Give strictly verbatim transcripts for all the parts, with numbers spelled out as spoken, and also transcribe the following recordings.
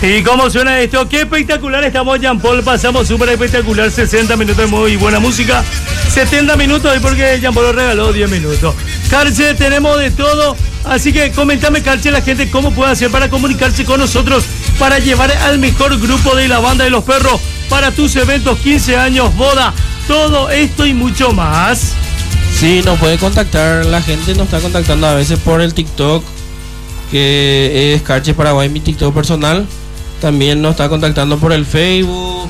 ¿Y cómo suena esto? ¡Qué espectacular! Estamos, Jean Paul, pasamos súper espectacular. sesenta minutos de muy buena música. setenta minutos hoy porque Jean Paul regaló diez minutos. Carche, tenemos de todo. Así que comentame, Carche, la gente cómo puede hacer para comunicarse con nosotros, para llevar al mejor grupo de la banda de los perros para tus eventos, quince años, boda, todo esto y mucho más. Sí, nos puede contactar. La gente nos está contactando a veces por el TikTok, que es Carche Paraguay, mi TikTok personal. También nos está contactando por el Facebook,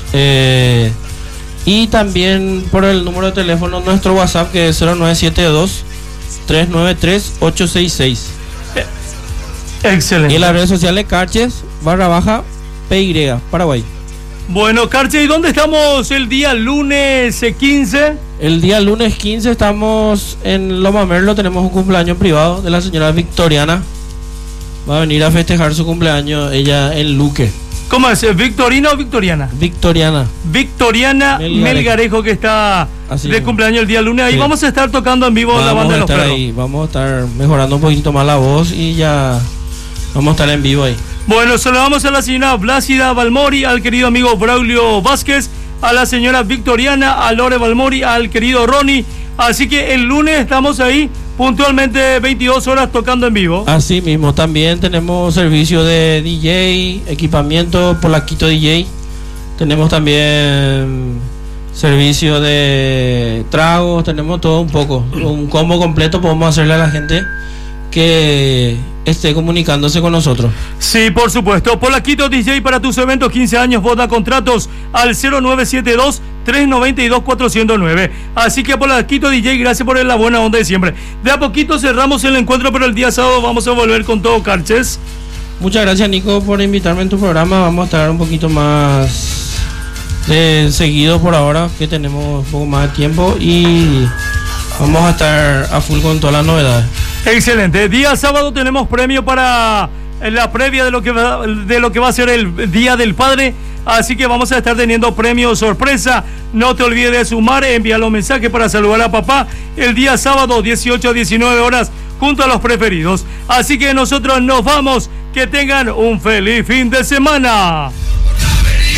eh, y también por el número de teléfono, nuestro WhatsApp, que es cero nueve siete dos, tres nueve tres, ocho seis seis. Excelente. Y en las redes sociales, Carches barra baja P Y Paraguay. Bueno, Carche, ¿y dónde estamos el día lunes quince? El día lunes quince estamos en Loma Merlo. Tenemos un cumpleaños privado de la señora Victoriana. Va a venir a festejar su cumpleaños ella en Luque. ¿Cómo es? ¿Victorina o Victoriana? Victoriana. Victoriana Melgarejo, Melgarejo que está Así de mismo. Cumpleaños el día lunes. Ahí sí. Vamos a estar tocando en vivo vamos la banda de los perros. Ahí. Vamos a estar mejorando un poquito más la voz y ya vamos a estar en vivo ahí. Bueno, saludamos a la señora Blácida Balmori, al querido amigo Braulio Vázquez, a la señora Victoriana, a Lore Balmori, al querido Ronnie. Así que el lunes estamos ahí puntualmente veintidós horas tocando en vivo. Así mismo, también tenemos servicio de D J, equipamiento Polaquito D J. Tenemos también servicio de tragos, tenemos todo un poco. Un combo completo podemos hacerle a la gente que esté comunicándose con nosotros. Sí, por supuesto. Polaquito D J para tus eventos, quince años, boda, contratos al cero nueve siete dos, tres nueve dos, cuatro cero nueve. Así que Polaquito D J, gracias por la buena onda de siempre. De a poquito cerramos el encuentro, pero el día sábado vamos a volver con todo, Carches. Muchas gracias, Nico, por invitarme en tu programa. Vamos a estar un poquito más de seguido por ahora, que tenemos un poco más de tiempo, y vamos a estar a full con todas las novedades. Excelente. Día sábado tenemos premio para la previa de lo que va, de lo que va a ser el Día del Padre. Así que vamos a estar teniendo premio sorpresa. No te olvides de sumar, enviar los mensajes para saludar a papá el día sábado, dieciocho a diecinueve horas, junto a los preferidos. Así que nosotros nos vamos. Que tengan un feliz fin de semana.